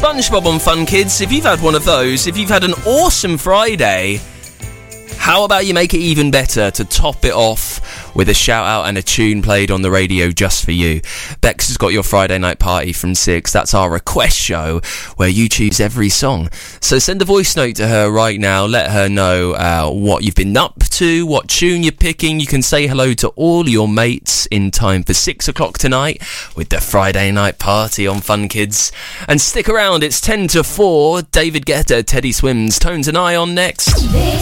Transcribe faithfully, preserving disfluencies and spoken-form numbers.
SpongeBob on Fun Kids. If you've had one of those, if you've had an awesome Friday, how about you make it even better to top it off with a shout out and a tune played on the radio just for you? Bex has got your Friday night party from six. That's our request show where you choose every song. So send a voice note to her right now. Let her know uh, what you've been up to, what tune you're picking. You can say hello to all your mates in time for six o'clock tonight with the Friday night party on Fun Kids. And stick around, it's ten to four. David Guetta, Teddy Swims, Tones and I on next. This